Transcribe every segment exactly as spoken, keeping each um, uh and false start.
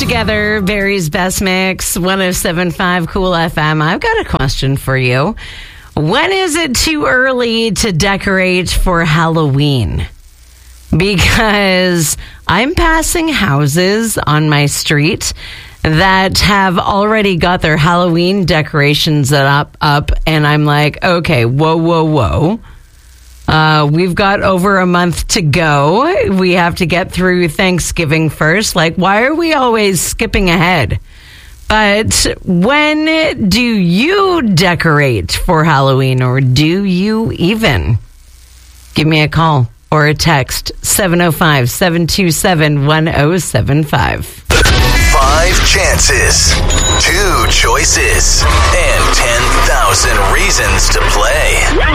together, Barry's Best Mix, one oh seven point five Cool F M. I've got a question for you. When is it too early to decorate for Halloween? Because I'm passing houses on my street that have already got their Halloween decorations up, up and I'm like, okay, whoa, whoa, whoa. Uh, we've got over a month to go. We have to get through Thanksgiving first. Like, why are we always skipping ahead? But when do you decorate for Halloween, or do you even? Give me a call or a text, seven oh five, seven two seven, one oh seven five. Five chances, two choices, and ten thousand reasons to play.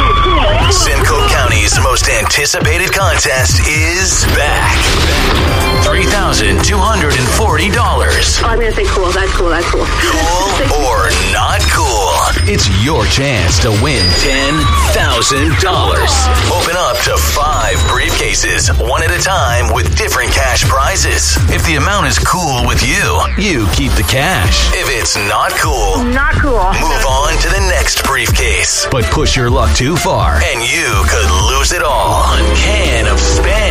Simcoe County's most anticipated contest is back. three thousand two hundred forty dollars. Oh, I'm going to say cool. That's cool. That's cool. Cool or not cool? It's your chance to win ten thousand dollars. Open up to five briefcases, one at a time, with different cash prizes. If the amount is cool with you, you keep the cash. If it's not cool, Not cool. move on to the next briefcase. But push your luck too far, and you could lose it all. One can of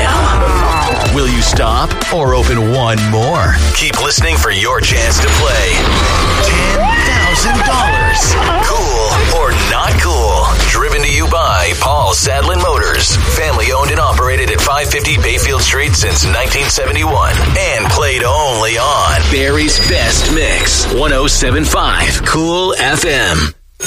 Spam. Will you stop or open one more? Keep listening for your chance to play ten thousand dollars. Cool or not cool? Driven to you by Paul Sadlin Motors. Family owned and operated at five fifty Bayfield Street since nineteen seventy-one. And played only on Barry's Best Mix, one oh seven point five Cool F M.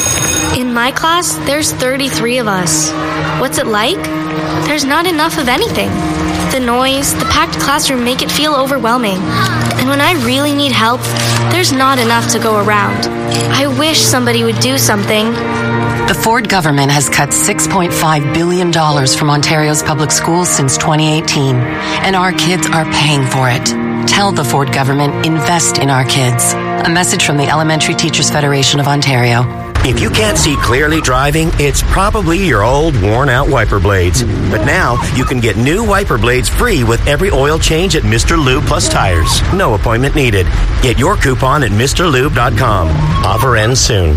In my class, there's thirty-three of us. What's it like? There's not enough of anything. The noise, the packed classroom make it feel overwhelming. And when I really need help, there's not enough to go around. I wish somebody would do something. The Ford government has cut six point five billion dollars from Ontario's public schools since twenty eighteen, and our kids are paying for it. Tell the Ford government, invest in our kids. A message from the Elementary Teachers Federation of Ontario. If you can't see clearly driving, it's probably your old, worn-out wiper blades. But now, you can get new wiper blades free with every oil change at Mister Lube Plus Tires. No appointment needed. Get your coupon at Mr Lube dot com. Offer ends soon.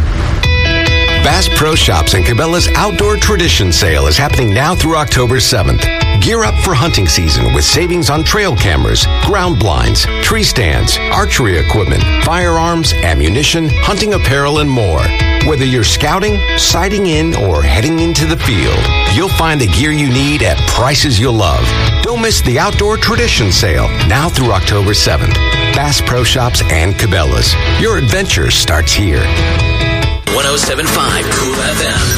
Bass Pro Shops and Cabela's Outdoor Tradition Sale is happening now through October seventh. Gear up for hunting season with savings on trail cameras, ground blinds, tree stands, archery equipment, firearms, ammunition, hunting apparel, and more. Whether you're scouting, sighting in, or heading into the field, you'll find the gear you need at prices you'll love. Don't miss the Outdoor Tradition Sale, now through October seventh. Bass Pro Shops and Cabela's. Your adventure starts here. one oh seven point five Cool F M.